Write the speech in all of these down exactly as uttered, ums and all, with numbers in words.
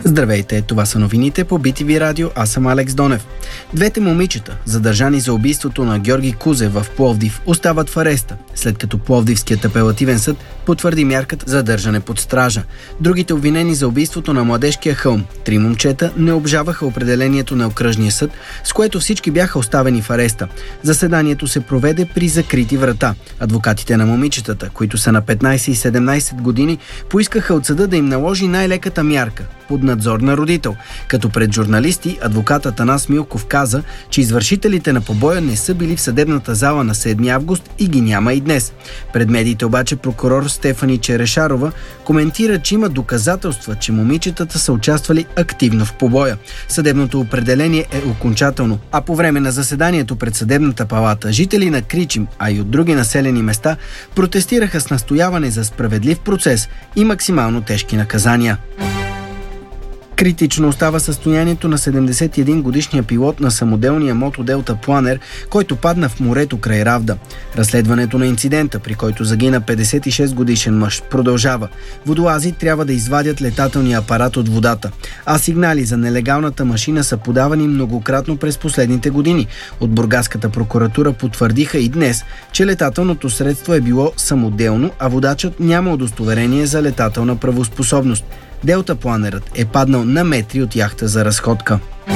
Здравейте, това са новините по Би Ти Ви радио, аз съм Алекс Донев. Двете момичета, задържани за убийството на Георги Кузев в Пловдив, остават в ареста, след като Пловдивският апелативен съд потвърди мярката за държане под стража. Другите обвинени за убийството на Младежкия хълм, три момчета, не обжаваха определението на окръжния съд, с което всички бяха оставени в ареста. Заседанието се проведе при закрити врата. Адвокатите на момичетата, които са на петнайсет и седемнайсет години, поискаха от съда да им наложи най-леката мярка – под надзор на родител. Като пред журналисти, адвокат Атанас Милков каза, че извършителите на побоя не са били в съдебната зала на седми август и ги няма и днес. Пред медиите обаче прокурор Стефани Черешарова коментира, че има доказателства, че момичетата са участвали активно в побоя. Съдебното определение е окончателно, а по време на заседанието пред съдебната палата жители на Кричим, а и от други населени места протестираха с настояване за справедлив процес и максимално тежки наказания. Критично остава състоянието на седемдесет и един годишния пилот на самоделния Мото Делта Планер, който падна в морето край Равда. Разследването на инцидента, при който загина петдесет и шест годишен мъж, продължава. Водолази трябва да извадят летателния апарат от водата, а сигнали за нелегалната машина са подавани многократно през последните години. От Бургаската прокуратура потвърдиха и днес, че летателното средство е било самоделно, а водачът няма удостоверение за летателна правоспособност. Делтапланерът е паднал на метри от яхта за разходка.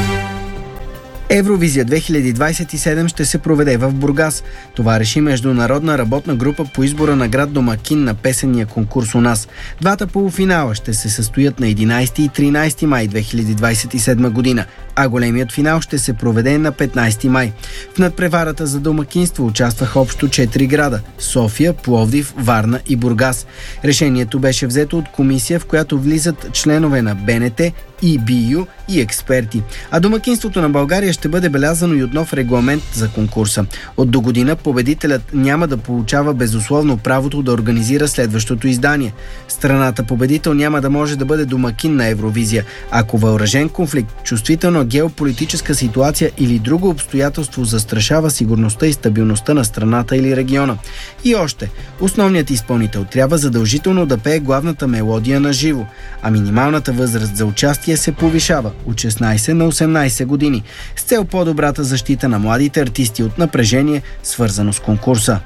Евровизия две хиляди двайсет и седем ще се проведе в Бургас. Това реши международна работна група по избора на град домакин на песенния конкурс у нас. Двата полуфинала ще се състоят на единайсети и тринайсети май две хиляди двайсет и седма година, а големият финал ще се проведе на петнайсети май. В надпреварата за домакинство участваха общо четири града – София, Пловдив, Варна и Бургас. Решението беше взето от комисия, в която влизат членове на Б Н Т, И Би Ю и експерти. А домакинството на България ще бъде белязано и от нов регламент за конкурса. От до година победителят няма да получава безусловно правото да организира следващото издание. Страната победител няма да може да бъде домакин на Евровизия, ако въоръжен конфликт, чувствителна геополитическа ситуация или друго обстоятелство застрашава сигурността и стабилността на страната или региона. И още, основният изпълнител трябва задължително да пее главната мелодия на живо, а минималната възраст за участие се повишава от шестнайсет на осемнайсет години, с цел по-добрата защита на младите артисти от напрежение, свързано с конкурса.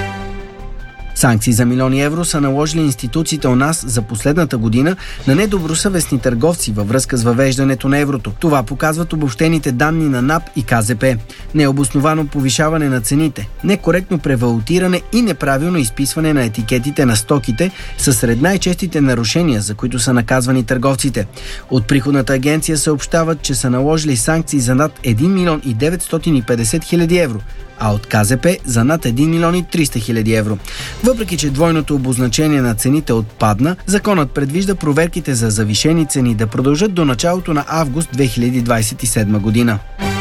Санкции за милиони евро са наложили институциите у нас за последната година на недобросъвестни търговци във връзка с въвеждането на еврото. Това показват обобщените данни на Н А П и К З П. Необосновано повишаване на цените, некоректно превалутиране и неправилно изписване на етикетите на стоките са сред най-честите нарушения, за които са наказвани търговците. От приходната агенция съобщават, че са наложили санкции за над един милион и деветстотин и петдесет хиляди евро, а от К З П за над един милион и триста хиляди евро. Въпреки че двойното обозначение на цените отпадна, законът предвижда проверките за завишени цени да продължат до началото на август две хиляди двайсет и седма година.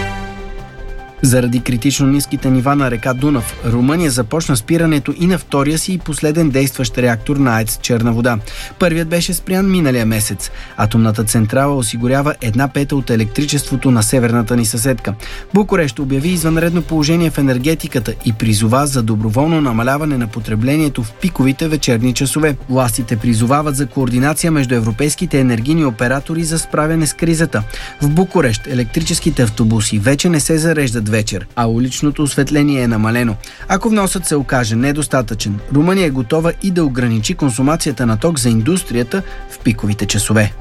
Заради критично ниските нива на река Дунав, Румъния започна спирането и на втория си и последен действащ реактор на АЕЦ Черна вода. Първият беше спрян миналия месец. Атомната централа осигурява една пета от електричеството на северната ни съседка. Букурещ обяви извънредно положение в енергетиката и призова за доброволно намаляване на потреблението в пиковите вечерни часове. Властите призовават за координация между европейските енергийни оператори за справяне с кризата. В Букурещ електрическите автобуси вече не се зареждат вечер, а уличното осветление е намалено. Ако вносът се окаже недостатъчен, Румъния е готова и да ограничи консумацията на ток за индустрията в пиковите часове.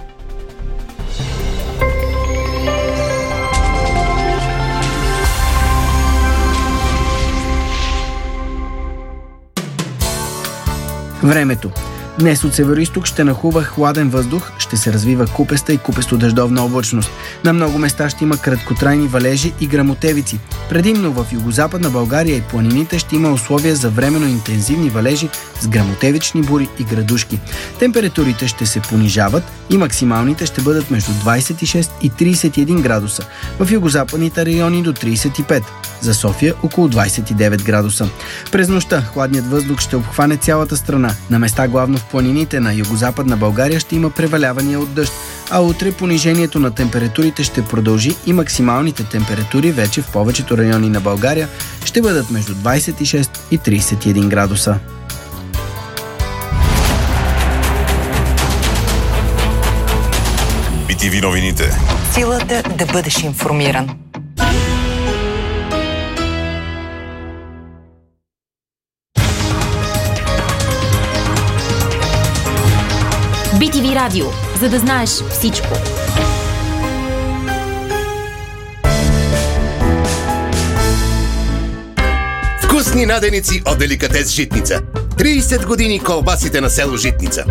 Времето. Днес от североизток ще нахлува хладен въздух, ще се развива купеста и купесто-дъждовна облачност. На много места ще има краткотрайни валежи и гръмотевици. Предимно в югозападна България и планините ще има условия за временно интензивни валежи с гръмотевични бури и градушки. Температурите ще се понижават и максималните ще бъдат между двайсет и шест и трийсет и един градуса. В югозападните райони до трийсет и пет. За София около двайсет и девет градуса. През нощта хладният въздух ще обхване цялата страна. На места главно в планините на югозападна България ще има превалявания от дъжд, а утре понижението на температурите ще продължи и максималните температури вече в повечето райони на България ще бъдат между двайсет и шест и трийсет и един градуса. Би Би Ти Ви новините. Силата да бъдеш информиран. Би Ти Ви радио, за да знаеш всичко. Вкусни наденици от Деликатес Житница. трийсет години колбасите на село Житница.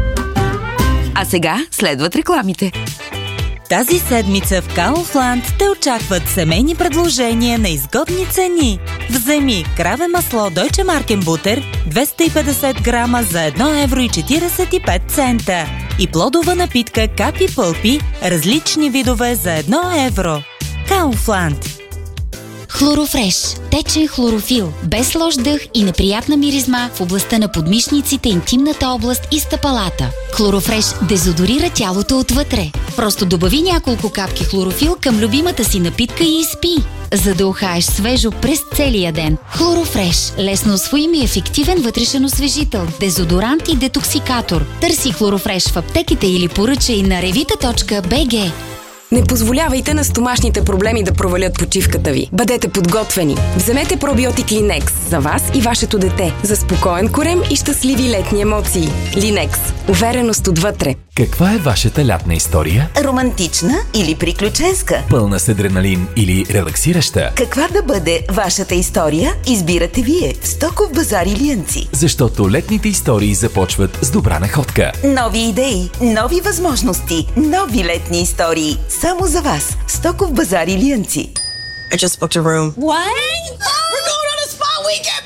А сега следват рекламите. Тази седмица в Kaufland те очакват семейни предложения на изгодни цени. Вземи краве масло Deutsche Markenbutter двеста и петдесет грама за едно евро и четиридесет и пет цента. И плодова напитка Капи Пълпи, различни видове за едно евро. Kaufland. Хлорофреш. Течен хлорофил, без лош дъх и неприятна миризма в областта на подмишниците, интимната област и стъпалата. Хлорофреш дезодорира тялото отвътре. Просто добави няколко капки хлорофил към любимата си напитка и изпи, за да ухаеш свежо през целия ден. Хлорофреш. Лесно усвоим и ефективен вътрешен освежител, дезодорант и детоксикатор. Търси Хлорофреш в аптеките или поръчай на ревита точка би джи. Не позволявайте на стомашните проблеми да провалят почивката ви. Бъдете подготвени. Вземете пробиотик Линекс за вас и вашето дете за спокоен корем и щастливи летни емоции. Линекс. Увереност отвътре. Каква е вашата лятна история? Романтична или приключенска? Пълна с адреналин или релаксираща? Каква да бъде вашата история, избирате вие в Стоков базар Илиянци. Защото летните истории започват с добра находка. Нови идеи, нови възможности, нови летни истории. Само за вас. Стоков базар Илиянци. I just booked a room. What? We're going on a spa weekend,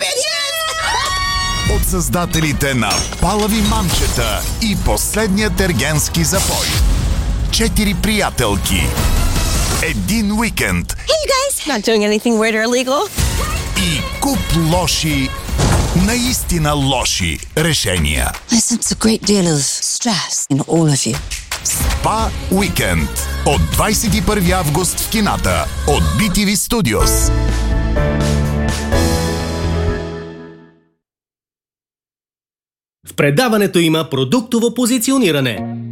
bitches! От създателите на Палави мамчета и последният ергенски запой. Четири приятелки. Един уикенд. Hey, you guys! Not doing anything weird or illegal. И куп лоши, наистина лоши решения. I sense a great deal of stress in all of you. Спа уикенд. От двадесет и първи август в кината. От Би Ти Ви Studios. В предаването има продуктово позициониране.